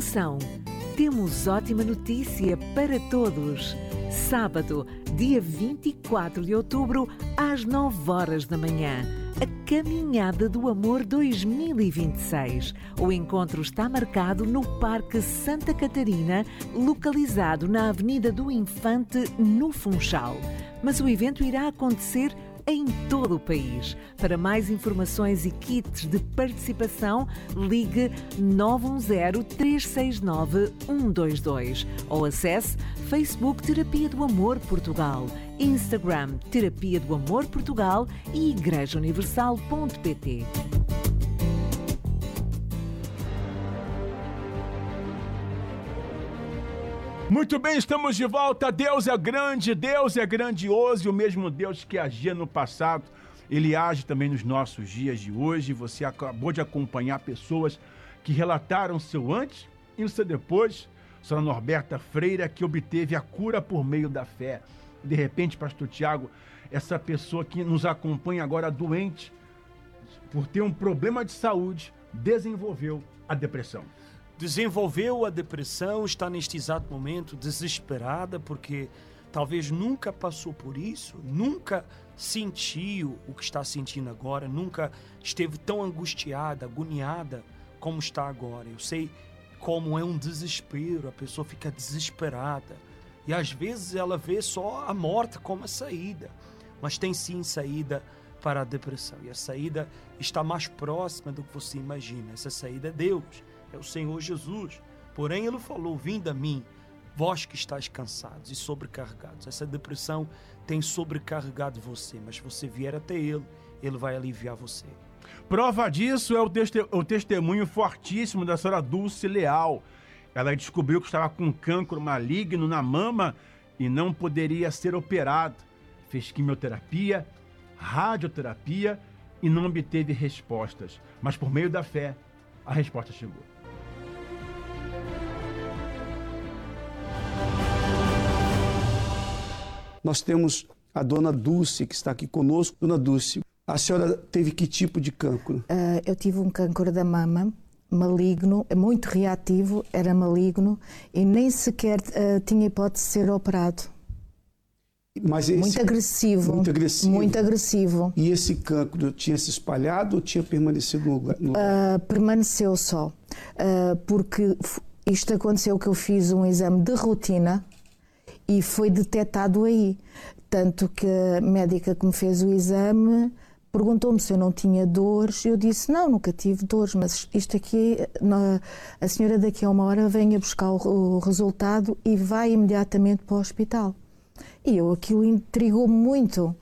Atenção! Temos ótima notícia para todos. Sábado, dia 24 de outubro, às 9 horas da manhã. A Caminhada do Amor 2026. O encontro está marcado no Parque Santa Catarina, localizado na Avenida do Infante, no Funchal. Mas o evento irá acontecer em todo o país. Para mais informações e kits de participação, ligue 910-369-122 ou acesse Facebook Terapia do Amor Portugal, Instagram Terapia do Amor Portugal e igrejauniversal.pt. Muito bem, estamos de volta. Deus é grande, Deus é grandioso, e o mesmo Deus que agia no passado, Ele age também nos nossos dias de hoje. Você acabou de acompanhar pessoas que relataram seu antes e o seu depois. Senhora Norberta Freira, que obteve a cura por meio da fé. De repente, pastor Tiago, essa pessoa que nos acompanha agora doente, por ter um problema de saúde, desenvolveu a depressão. Desenvolveu a depressão, está neste exato momento desesperada, porque talvez nunca passou por isso, nunca sentiu o que está sentindo agora, nunca esteve tão angustiada, agoniada como está agora. Eu sei como é um desespero, a pessoa fica desesperada. E às vezes ela vê só a morte como a saída, mas tem sim saída para a depressão. E a saída está mais próxima do que você imagina. Essa saída é Deus. É o Senhor Jesus. Porém, Ele falou: vinde a mim, vós que estáis cansados e sobrecarregados. Essa depressão tem sobrecarregado você, mas se você vier até Ele, Ele vai aliviar você. Prova disso é o testemunho fortíssimo da senhora Dulce Leal. Ela descobriu que estava com cancro maligno na mama e não poderia ser operado. Fez quimioterapia, radioterapia e não obteve respostas. Mas por meio da fé, a resposta chegou. Nós temos a dona Dulce, que está aqui conosco. Dona Dulce, a senhora teve que tipo de cancro? Eu tive um cancro da mama, maligno, muito reativo, era maligno e nem sequer tinha hipótese de ser operado. Mas muito agressivo. Muito agressivo. Muito agressivo. E esse cancro tinha se espalhado ou tinha permanecido no lugar? Permaneceu só. Porque isto aconteceu que eu fiz um exame de rotina e foi detectado aí. Tanto que a médica que me fez o exame perguntou-me se eu não tinha dores. Eu disse: não, nunca tive dores, mas isto aqui, a senhora daqui a uma hora venha buscar o resultado e vai imediatamente para o hospital. E aquilo intrigou-me muito.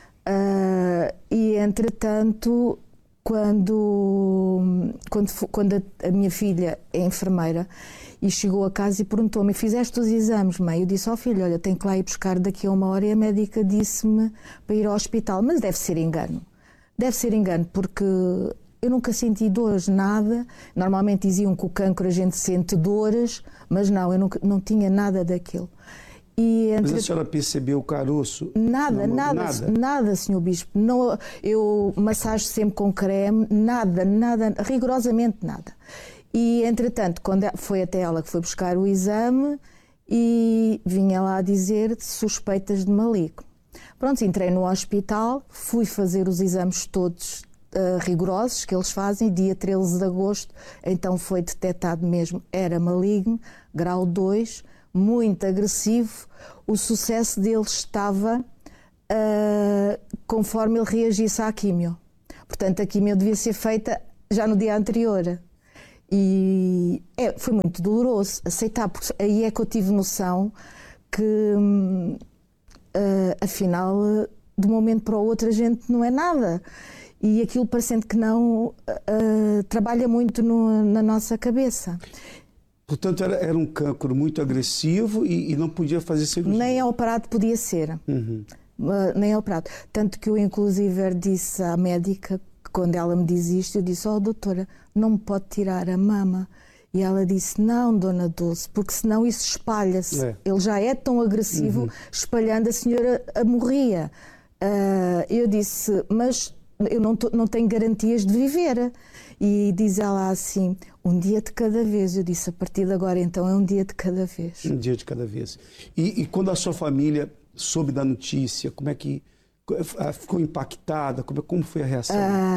E entretanto, quando a minha filha é enfermeira e chegou a casa e perguntou-me: fizeste os exames, mãe? Eu disse: filho, olha, tenho que lá ir buscar daqui a uma hora. E a médica disse-me para ir ao hospital. Mas deve ser engano. Deve ser engano, porque eu nunca senti dores, nada. Normalmente diziam que o cancro a gente sente dores, mas não, eu não tinha nada daquilo. Mas a senhora percebeu o caroço? Nada, senhor Bispo. Não, eu massajo sempre com creme, nada, rigorosamente nada. E, entretanto, quando foi até ela que foi buscar o exame e vinha lá a dizer suspeitas de maligno. Pronto, entrei no hospital, fui fazer os exames todos rigorosos que eles fazem, dia 13 de agosto, então foi detectado mesmo, era maligno, grau 2, muito agressivo. O sucesso dele estava conforme ele reagisse à quimio. Portanto, a quimio devia ser feita já no dia anterior. E foi muito doloroso aceitar, porque aí é que eu tive noção que, afinal, de um momento para o outro a gente não é nada. E aquilo, parecendo que não, trabalha muito na nossa cabeça. Portanto, era um cancro muito agressivo e não podia fazer cirurgia? Nem operado podia ser. Uhum. Nem operado. Tanto que eu, inclusive, disse à médica, quando ela me diz isto, eu disse: doutora, não me pode tirar a mama. E ela disse: não, dona Dulce, porque senão isso espalha-se. Ele já é tão agressivo, espalhando, a senhora morria. Eu disse: mas eu não tenho garantias de viver. E diz ela assim: Um dia de cada vez, eu disse, a partir de agora então é um dia de cada vez. Um dia de cada vez. E quando a sua família soube da notícia, como é que ficou impactada? Como foi a reação?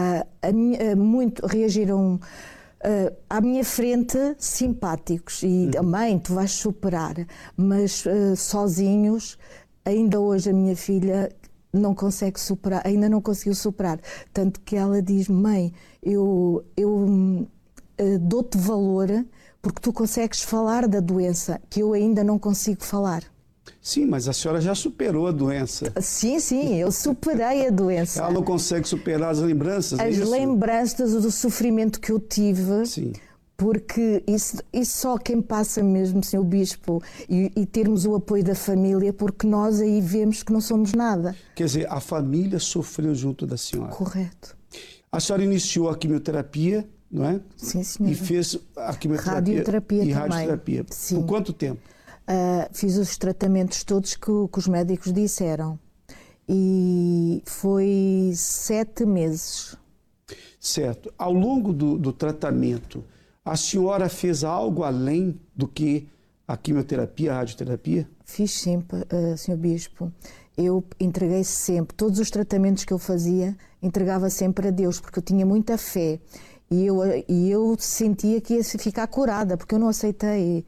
Reagiram à minha frente simpáticos e mãe, tu vais superar, mas sozinhos, ainda hoje a minha filha não consegue superar, ainda não conseguiu superar, tanto que ela diz, mãe, eu dou-te valor porque tu consegues falar da doença, que eu ainda não consigo falar. Sim, mas a senhora já superou a doença. Sim, eu superei a doença. Ela não consegue superar as lembranças, As lembranças do sofrimento que eu tive. Sim. Porque isso só quem passa mesmo, Sr. Bispo, e termos o apoio da família, porque nós aí vemos que não somos nada. Quer dizer, a família sofreu junto da senhora. Correto. A senhora iniciou a quimioterapia, não é? Sim, senhora. E fez a quimioterapia radioterapia e também. radioterapia. Sim. Por quanto tempo? Fiz os tratamentos todos que os médicos disseram. E foi 7 meses. Certo. Ao longo do tratamento, a senhora fez algo além do que a quimioterapia, a radioterapia? Fiz sempre, Sr. Bispo. Eu entreguei sempre, todos os tratamentos que eu fazia, entregava sempre a Deus, porque eu tinha muita fé. E eu sentia que ia ficar curada, porque eu não aceitei.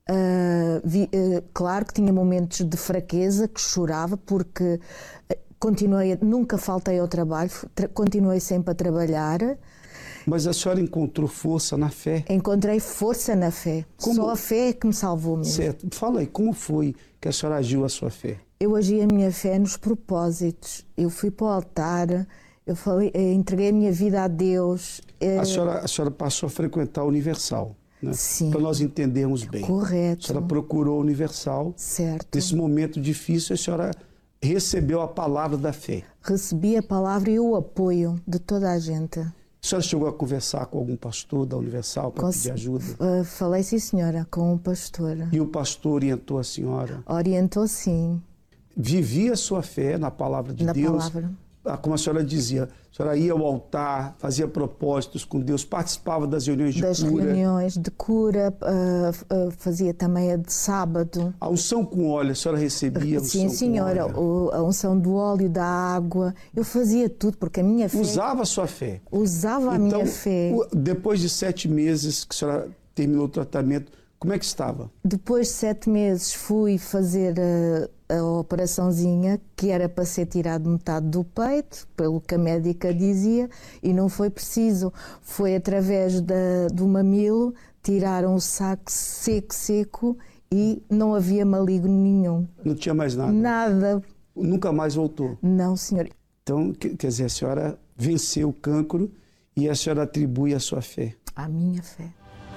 Claro que tinha momentos de fraqueza, que chorava, porque nunca faltei ao trabalho, continuei sempre a trabalhar. Mas a senhora encontrou força na fé? Encontrei força na fé. Só a fé é que me salvou mesmo. Certo. Fala aí, como foi que a senhora agiu a sua fé? Eu agi a minha fé nos propósitos. Eu fui para o altar, entreguei a minha vida a Deus. A senhora passou a frequentar a Universal, né? Sim. Para nós entendermos bem. Correto. A senhora procurou a Universal. Certo. Nesse momento difícil, a senhora recebeu a palavra da fé. Recebi a palavra e o apoio de toda a gente. A senhora chegou a conversar com algum pastor da Universal para pedir ajuda? Falei, sim, senhora, com o pastor. E o pastor orientou a senhora? Orientou, sim. Vivia a sua fé na palavra de Deus? Na palavra. Como a senhora dizia, a senhora ia ao altar, fazia propósitos com Deus, participava das reuniões de cura. Das reuniões de cura, fazia também a de sábado. A unção com óleo, a senhora recebia a unção com óleo? Sim, senhora, a unção do óleo, da água, eu fazia tudo, porque a minha fé... Usava a sua fé? Usava a minha fé. Depois de 7 meses que a senhora terminou o tratamento, como é que estava? Depois de 7 meses fui fazer a operaçãozinha, que era para ser tirado metade do peito, pelo que a médica dizia, e não foi preciso. Foi através do mamilo, tiraram o saco seco e não havia maligno nenhum. Não tinha mais nada? Nada. Nunca mais voltou? Não, senhor. Então, quer dizer, a senhora venceu o cancro e a senhora atribui a sua fé? A minha fé.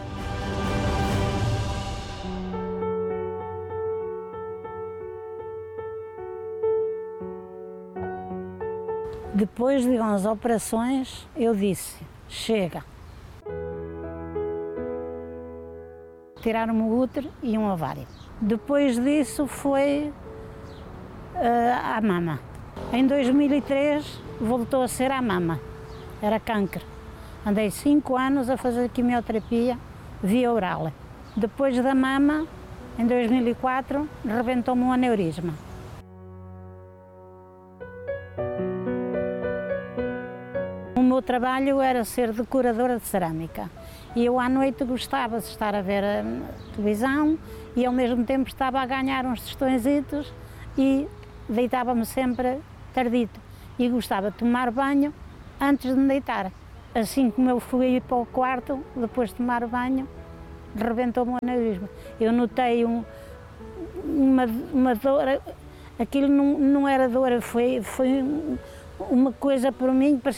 Depois de 11 operações, eu disse, chega. Tiraram-me o útero e um ovário. Depois disso foi à mama. Em 2003 voltou a ser à mama, era câncer. Andei 5 anos a fazer quimioterapia via oral. Depois da mama, em 2004, rebentou-me um aneurisma. O meu trabalho era ser decoradora de cerâmica e eu à noite gostava de estar a ver a televisão e ao mesmo tempo estava a ganhar uns tostõezitos e deitava-me sempre tardito e gostava de tomar banho antes de me deitar. Assim como eu fui para o quarto, depois de tomar banho, rebentou-me o aneurisma. Eu notei uma dor, aquilo não era dor, foi uma coisa para mim, parecia